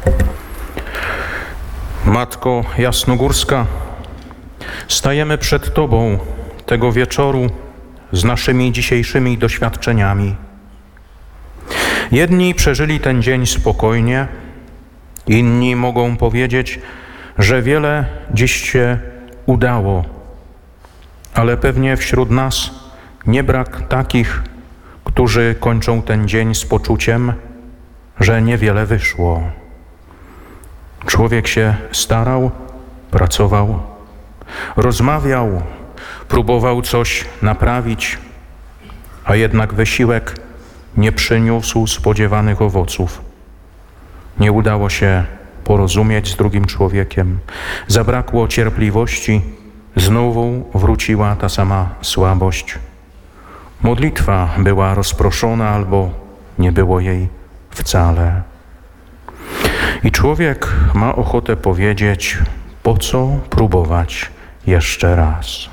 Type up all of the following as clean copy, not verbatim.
Matko Jasnogórska, stajemy przed Tobą tego wieczoru z naszymi dzisiejszymi doświadczeniami. Jedni przeżyli ten dzień spokojnie, inni mogą powiedzieć, że wiele dziś się udało, ale pewnie wśród nas nie brak takich, którzy kończą ten dzień z poczuciem, że niewiele wyszło. Człowiek się starał, pracował, rozmawiał, próbował coś naprawić, a jednak wysiłek nie przyniósł spodziewanych owoców. Nie udało się porozumieć z drugim człowiekiem, zabrakło cierpliwości, znowu wróciła ta sama słabość. Modlitwa była rozproszona albo nie było jej wcale. I człowiek ma ochotę powiedzieć, po co próbować jeszcze raz.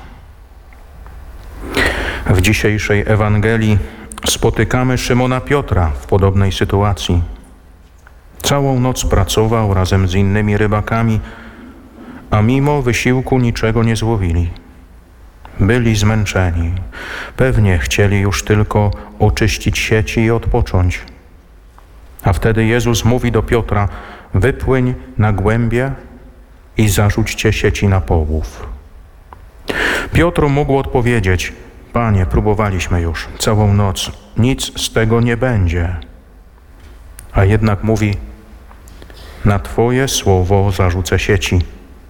W dzisiejszej Ewangelii spotykamy Szymona Piotra w podobnej sytuacji. Całą noc pracował razem z innymi rybakami, a mimo wysiłku niczego nie złowili. Byli zmęczeni. Pewnie chcieli już tylko oczyścić sieci i odpocząć. A wtedy Jezus mówi do Piotra: wypłyń na głębie i zarzućcie sieci na połów. Piotr mógł odpowiedzieć: Panie, próbowaliśmy już całą noc, nic z tego nie będzie. A jednak mówi: na Twoje słowo zarzucę sieci.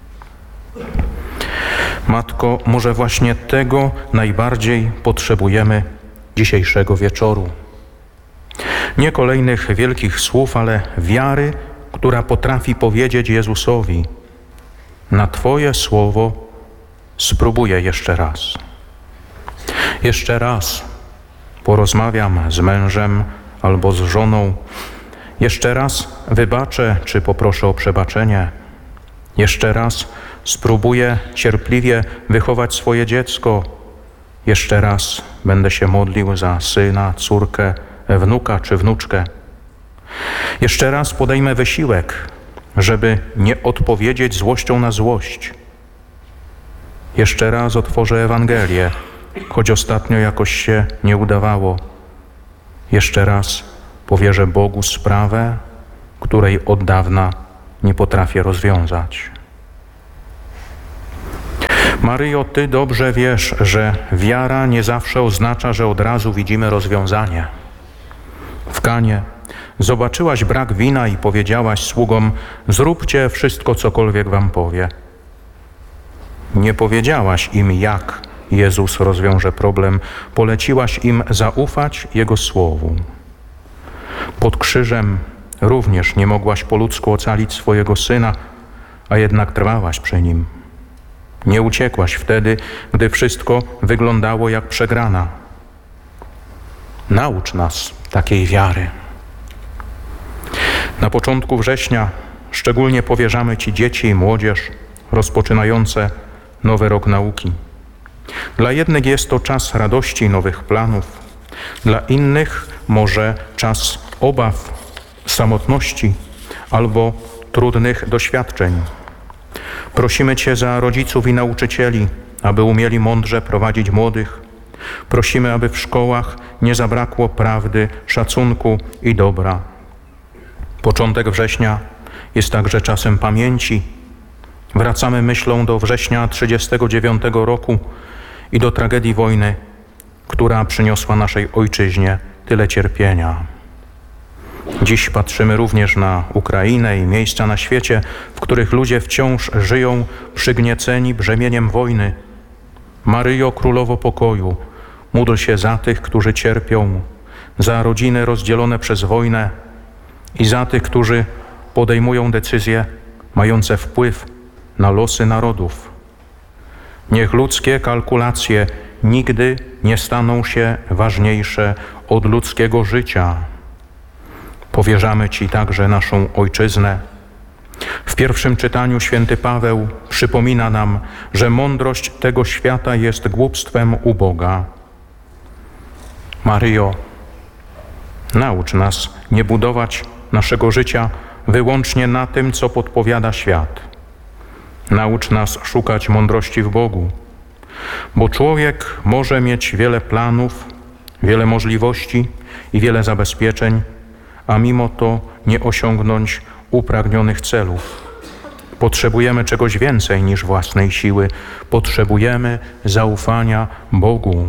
Matko, może właśnie tego najbardziej potrzebujemy dzisiejszego wieczoru. Nie kolejnych wielkich słów, ale wiary, która potrafi powiedzieć Jezusowi: na Twoje słowo spróbuję jeszcze raz. Jeszcze raz porozmawiam z mężem albo z żoną. Jeszcze raz wybaczę czy poproszę o przebaczenie. Jeszcze raz spróbuję cierpliwie wychować swoje dziecko. Jeszcze raz będę się modlił za syna, córkę, wnuka czy wnuczkę. Jeszcze raz podejmę wysiłek, żeby nie odpowiedzieć złością na złość. Jeszcze raz otworzę Ewangelię, choć ostatnio jakoś się nie udawało. Jeszcze raz powierzę Bogu sprawę, której od dawna nie potrafię rozwiązać. Maryjo, Ty dobrze wiesz, że wiara nie zawsze oznacza, że od razu widzimy rozwiązanie. W Kanie zobaczyłaś brak wina i powiedziałaś sługom: zróbcie wszystko, cokolwiek wam powie. Nie powiedziałaś im, jak Jezus rozwiąże problem, poleciłaś im zaufać Jego słowu. Pod krzyżem również nie mogłaś po ludzku ocalić swojego syna, a jednak trwałaś przy nim. Nie uciekłaś wtedy, gdy wszystko wyglądało jak przegrana. Naucz nas takiej wiary. Na początku września szczególnie powierzamy Ci dzieci i młodzież rozpoczynające nowy rok nauki. Dla jednych jest to czas radości i nowych planów, dla innych może czas obaw, samotności albo trudnych doświadczeń. Prosimy Cię za rodziców i nauczycieli, aby umieli mądrze prowadzić młodych. Prosimy, aby w szkołach nie zabrakło prawdy, szacunku i dobra. Początek września jest także czasem pamięci. Wracamy myślą do września 1939 roku i do tragedii wojny, która przyniosła naszej ojczyźnie tyle cierpienia. Dziś patrzymy również na Ukrainę i miejsca na świecie, w których ludzie wciąż żyją przygnieceni brzemieniem wojny. Maryjo, Królowo Pokoju, módl się za tych, którzy cierpią, za rodziny rozdzielone przez wojnę i za tych, którzy podejmują decyzje mające wpływ na losy narodów. Niech ludzkie kalkulacje nigdy nie staną się ważniejsze od ludzkiego życia. Powierzamy Ci także naszą ojczyznę. W pierwszym czytaniu święty Paweł przypomina nam, że mądrość tego świata jest głupstwem u Boga. Maryjo, naucz nas nie budować naszego życia wyłącznie na tym, co podpowiada świat. Naucz nas szukać mądrości w Bogu, bo człowiek może mieć wiele planów, wiele możliwości i wiele zabezpieczeń, a mimo to nie osiągnąć upragnionych celów. Potrzebujemy czegoś więcej niż własnej siły. Potrzebujemy zaufania Bogu.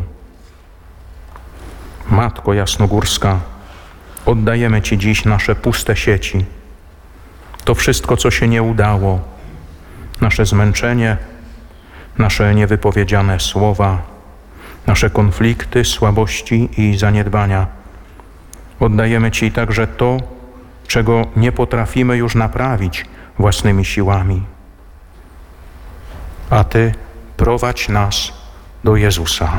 Matko Jasnogórska, oddajemy Ci dziś nasze puste sieci. To wszystko, co się nie udało, nasze zmęczenie, nasze niewypowiedziane słowa, nasze konflikty, słabości i zaniedbania. Oddajemy Ci także to, czego nie potrafimy już naprawić własnymi siłami. A Ty prowadź nas do Jezusa.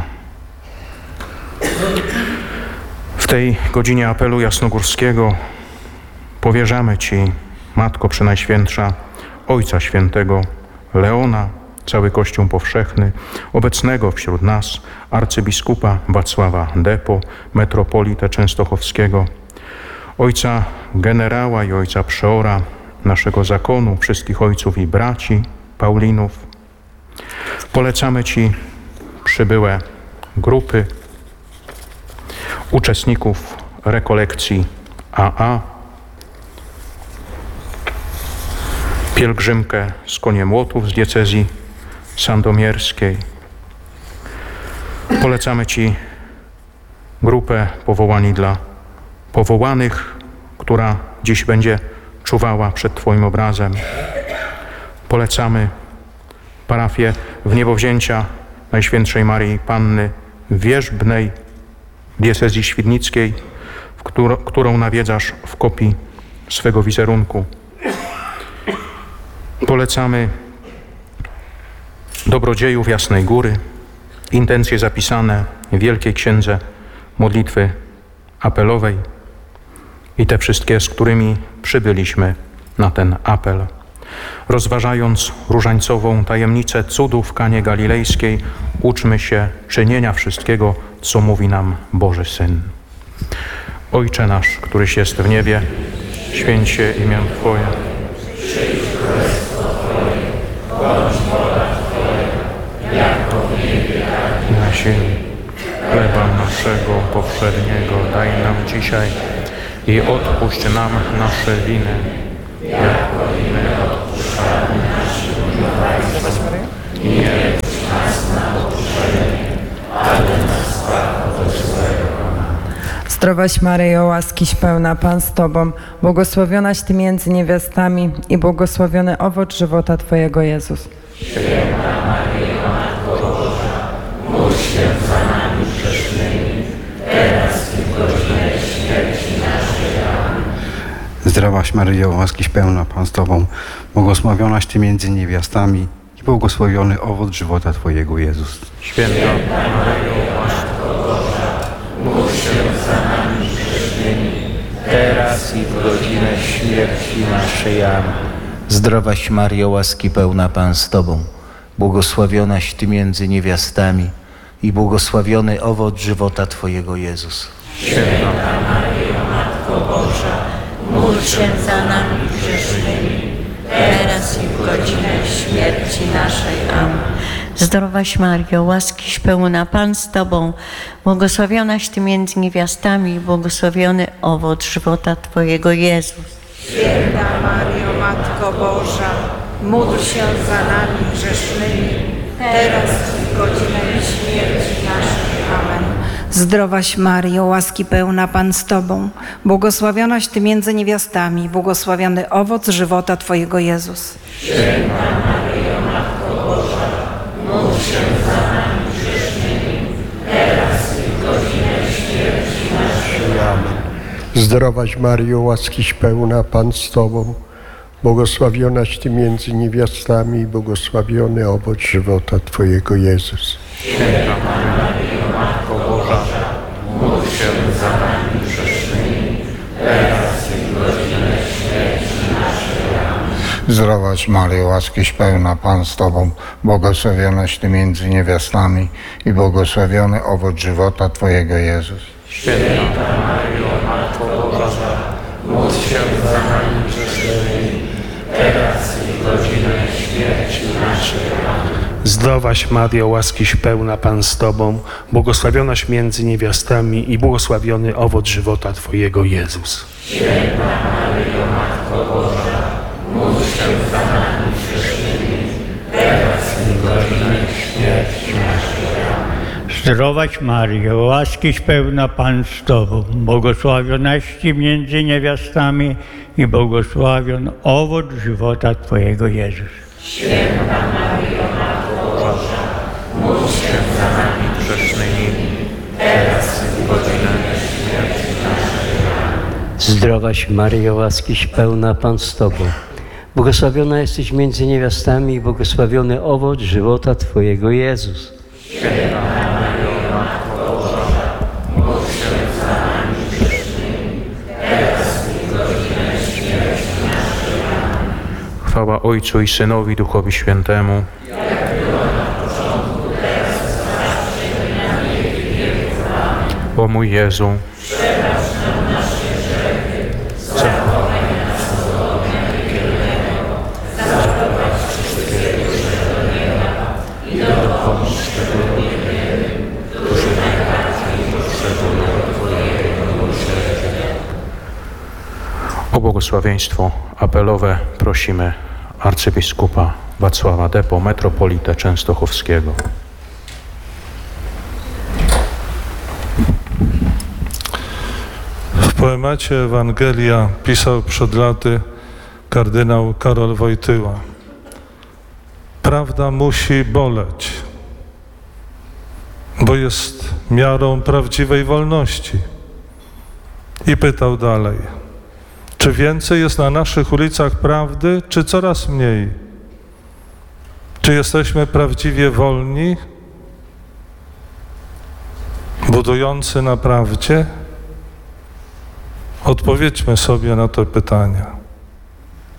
W tej godzinie apelu jasnogórskiego powierzamy Ci, Matko Przenajświętsza, Ojca Świętego Leona, cały Kościół powszechny, obecnego wśród nas arcybiskupa Wacława Depo, metropolitę częstochowskiego, ojca generała i ojca przeora naszego zakonu, wszystkich ojców i braci Paulinów. Polecamy Ci przybyłe grupy uczestników rekolekcji AA, pielgrzymkę z Koniemłotów z diecezji sandomierskiej. Polecamy Ci grupę Powołani dla Powołanych, która dziś będzie czuwała przed Twoim obrazem. Polecamy parafię Wniebowzięcia Najświętszej Maryi Panny Wierzbnej diecezji świdnickiej, którą nawiedzasz w kopii swego wizerunku. Polecamy dobrodziejów Jasnej Góry, intencje zapisane w Wielkiej Księdze Modlitwy Apelowej i te wszystkie, z którymi przybyliśmy na ten apel. Rozważając różańcową tajemnicę cudów w Kanie Galilejskiej, uczmy się czynienia wszystkiego, co mówi nam Boży Syn. Ojcze nasz, któryś jest w niebie, święć się imię Twoje. Przyjdź królestwo Twoje, bądź wola Twoja, jako w niebie, tak i na ziemi. Chleba naszego powszedniego daj nam dzisiaj i odpuść nam nasze winy, jako i my odpuszczamy naszym winowajcom. I nie wódź nas na pokuszenie, ale nas zbaw od złego. Zdrowaś Maryjo, łaskiś pełna, Pan z Tobą, błogosławionaś Ty między niewiastami i błogosławiony owoc żywota Twojego, Jezus. Święta Maryjo, Matko Boża, módl się za nami grzesznymi, teraz i w godzinę śmierci naszej. Amen. Zdrowaś Maryjo, łaskiś pełna, Pan z Tobą, błogosławionaś Ty między niewiastami i błogosławiony owoc żywota Twojego, Jezus. Święta Maryjo, Matko Boża, módl się za nami grzesznymi, teraz i w godzinę śmierci naszej. Amen. Zdrowaś Maryjo, łaski pełna, Pan z Tobą, błogosławionaś Ty między niewiastami i błogosławiony owoc żywota Twojego, Jezus. Święta Maryjo, Matko Boża, módl się za nami grzesznymi, teraz i w godzinę śmierci naszej. Amen. Zdrowaś Maryjo, łaskiś pełna, Pan z Tobą, błogosławionaś Ty między niewiastami i błogosławiony owoc żywota Twojego, Jezus. Święta Maryjo, Matko Boża, módl się za nami grzesznymi, teraz i w godzinę śmierci naszej. Amen. Zdrowaś Maryjo, łaski pełna, Pan z Tobą, błogosławionaś Ty między niewiastami, błogosławiony owoc żywota Twojego, Jezus. Święta Maryjo, Matko Boża, módl się za nami grzesznymi, teraz i w godzinę śmierci naszej. Amen. Zdrowaś Maryjo, łaskiś pełna, Pan z Tobą, błogosławionaś Ty między niewiastami i błogosławiony owoc żywota Twojego, Jezus. Święta Maryjo, Matko Boża, módl się za nami grzesznymi, teraz i w godzinę śmierci naszej. Amen. Zdrowaś Maryjo, łaskiś pełna, Pan z Tobą, błogosławionaś Ty między niewiastami i błogosławiony owoc żywota Twojego, Jezus. Święta Maryjo, Matko Boża, módl się za nami grzesznymi, teraz i w godzinę śmierci naszej. Amen. Zdrowaś Maryjo, łaskiś pełna, Pan z Tobą, błogosławionaś między niewiastami i błogosławiony owoc żywota Twojego, Jezus. Święta Maryjo, Matko Boża, módl się za nami grzesznymi, teraz i w godzinę śmierci naszej. Amen. Zdrowaś Maryjo, łaskiś pełna, Pan z Tobą, błogosławionaś Ty między niewiastami i błogosławion owoc żywota Twojego, Jezus. Święta Maryjo, Matko Boża, módl się za nami grzesznymi, teraz i w godzinę śmierci naszej. Amen. Zdrowaś Maryjo, łaskiś pełna, Pan z Tobą, błogosławiona jesteś między niewiastami i błogosławiony owoc żywota Twojego, Jezus. Święta Maryjo, Matko Boża, módl się za nami grzesznymi, teraz i w godzinę śmierci naszej. Amen. Chwała Ojcu i Synowi, Duchowi Świętemu. Jak było na początku, teraz i zawsze, i na wieki wieków. Amen. O mój Jezu, Przebacz nam nasze grzechy, zachowaj nas od ognia piekielnego, zaprowadź wszystkiego do nieba i dopomóż szczególnie tym, którzy najbardziej potrzebują Twojego miłosierdzia. o błogosławieństwo apelowe prosimy arcybiskupa Wacława Depo, metropolitę częstochowskiego. W poemacie Ewangelia pisał przed laty kardynał Karol Wojtyła. Prawda musi boleć, bo jest miarą prawdziwej wolności. I pytał dalej, czy więcej jest na naszych ulicach prawdy, czy coraz mniej? Czy jesteśmy prawdziwie wolni, budujący na prawdzie? Odpowiedźmy sobie na te pytania.